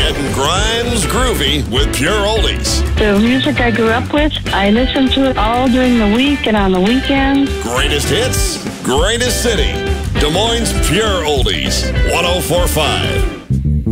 Getting Grimes groovy with Pure Oldies. The music I grew up with, I listen to it all during the week and on the weekends. Greatest hits, greatest city. Des Moines Pure Oldies, 104.5.